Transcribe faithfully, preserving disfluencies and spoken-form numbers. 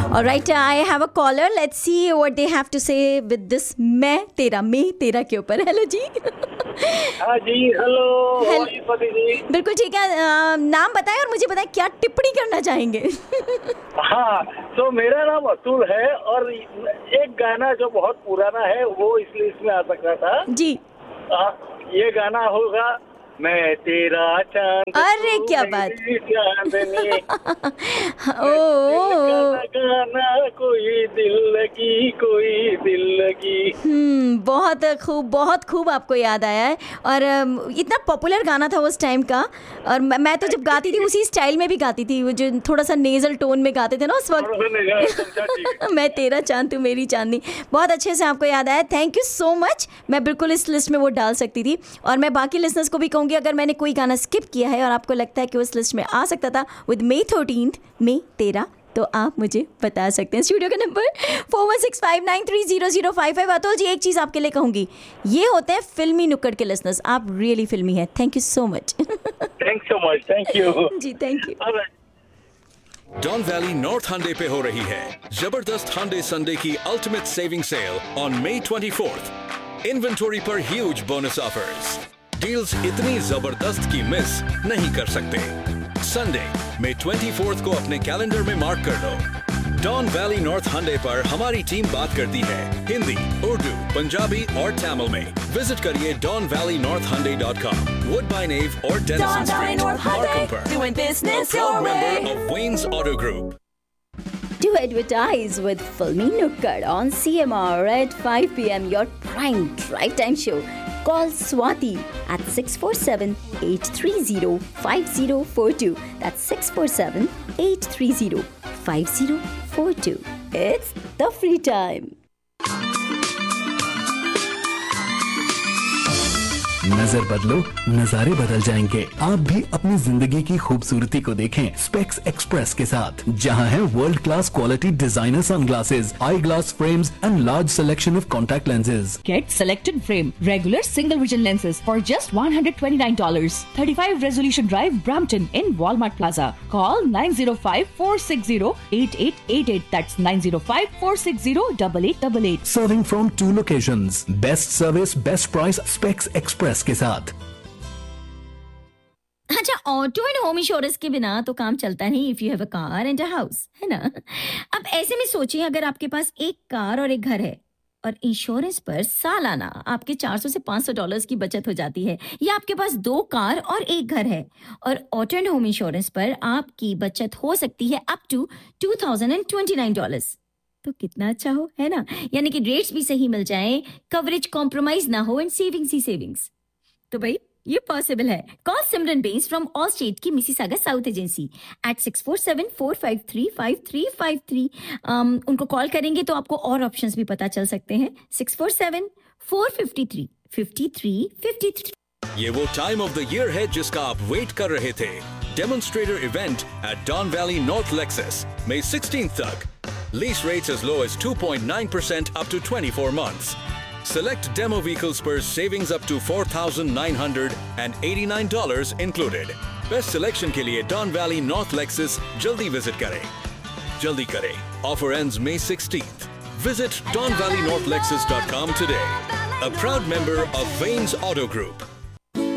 Alright, I have a caller. Let's see what they have to say with this मैं तेरा मैं तेरा के ऊपर. हेलो जी. हाँ जी, हेलो. पति जी. बिल्कुल ठीक है. आ, नाम बताएं और मुझे बताएं क्या टिप्पणी करना चाहेंगे. हाँ, तो मेरा नाम अतुल है और एक गाना जो बहुत पुराना है वो इस लिस्ट में आ सकता था जी. आ, ये गाना होगा मैं तेरा चांद. अरे क्या बात. चांदनी. ओ गाना कोई दिल लगी कोई दिल लगी. हम्म बहुत खूब बहुत खूब आपको याद आया है. और इतना पॉपुलर गाना था उस टाइम का. और मैं तो जब गाती थी उसी स्टाइल में भी गाती थी, वो जो थोड़ा सा नेजल टोन में गाते थे ना उस वक्त. मैं तेरा चांद तू मेरी चांदनी. बहुत अच्छे से आपको याद आया. Thank you so much. मैं बिल्कुल इस लिस्ट में वो डाल सकती थी. और मैं बाकी लिसनर्स को भी कहूँगी अगर मैंने कोई गाना स्किप किया है और आपको लगता है कि उस लिस्ट में आ सकता था विद मे थर्टीन्थ में तेरा, तो आप मुझे बता सकते हैं. स्टूडियो का number four one six five nine three zero zero five five. Atul ji एक चीज़ आपके लिए कहूँगी, ये होते हैं फिल्मी नुक्कड़ के लिसनर्स. आप रियली फिल्मी हैं. Thank you so much. Thank so much. Thank you ji. Thank you. Don valley north हंडे पे हो रही है जबरदस्त हंडे संडे की ultimate saving cell on May twenty fourth. Inventory पर ह्यूज बोनस ऑफर्स. डील्स इतनी जबरदस्त की मिस नहीं कर सकते. संडे मई ट्वेंटी फोर्थ को अपने कैलेंडर में मार्क कर लो. डॉन वैली नॉर्थ हंडे पर हमारी टीम बात करती है हिंदी, उर्दू, पंजाबी और तमिल में. विजिट करिए डॉन वैली नॉर्थ हंडे डॉट कॉम. वुडबाइन और डेनिसन स्ट्रीट, मार्कम पर. Proud member of veins auto group. To advertise with Filmy Nukkad on C M R at five p.m. your prime drive time show. Call Swati at six four seven, eight three zero, five zero four two. That's six four seven, eight three zero, five zero four two. It's the free time. नजर बदलो नजारे बदल जाएंगे. आप भी अपनी जिंदगी की खूबसूरती को देखें स्पेक्स एक्सप्रेस के साथ, जहां है world class quality designer sunglasses, I glass frames and large selection of contact lenses. Get selected frame, regular single vision lenses for just one hundred twenty-nine dollars. thirty-five Resolution Drive, Brampton in Walmart Plaza. Call nine zero five, four six zero, eight eight eight eight. That's nine zero five, four six zero, eight eight eight eight. Serving from two locations. Best service, best price. Specs Express के साथ. अच्छा, auto and home insurance के बिना तो काम चलता नहीं if you have a car and a house, है ना. अब ऐसे में सोचिए अगर आपके पास एक कार और एक घर है और इंश्योरेंस पर सालाना आपके चार सौ से पाँच सौ डॉलर्स की बचत हो जाती है, या आपके पास दो कार और एक घर है और ऑटो एंड होम इंश्योरेंस पर आपकी बचत हो सकती है up to two thousand and twenty nine dollars. तो कितना अच्छा हो, है ना. यानी कि रेट्स भी सही मिल जाएं, कवरेज कॉम्प्रोमाइज ना हो एंड सेविंग्स ही सेविंग्स. तो भाई ये पॉसिबल है. Call Simran Benz from all state की Mississauga south agency eight six four seven, four five three, five three five three. उनको कॉल करेंगे तो आपको और ऑप्शंस भी पता चल सकते हैं. Six four seven, four five three, five three five three. ये वो टाइम ऑफ द ईयर है जिसका आप वेट कर रहे थे. Demonstrator event at dawn valley north Lexus May sixteenth तक. Lease rates as low as two point nine percent up to twenty-four months. Select demo vehicles per savings up to four thousand nine hundred eighty-nine dollars included. Best selection के लिए Don Valley North Lexus जल्दी visit करें. जल्दी करें. Offer ends May sixteenth. Visit don valley north lexus dot com today. A proud member of Vanes Auto Group.